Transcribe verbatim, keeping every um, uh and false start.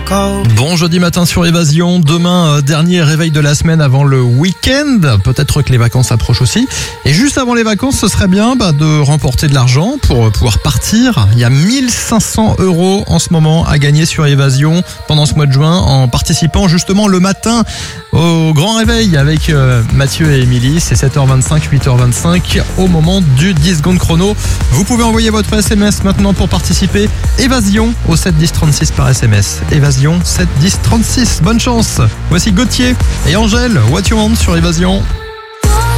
go. Bon jeudi matin sur Évasion, demain euh, dernier réveil de la semaine avant le week-end, peut-être que les vacances approchent aussi. Et juste avant les vacances, ce serait bien bah, de remporter de l'argent pour euh, pouvoir partir. Il y a mille cinq cents euros en ce moment à gagner sur Évasion pendant ce mois de juin en participant justement le matin au grand réveil avec euh, Mathieu et Émilie. C'est sept heures vingt-cinq, huit heures vingt-cinq au moment du dix secondes chrono. Vous pouvez envoyer votre S M S maintenant pour participer. Évasion au sept dix trente-six par S M S. Évasion sept dix trente-six. Bonne chance. Voici Gauthier et Angèle. What You Want sur Évasion.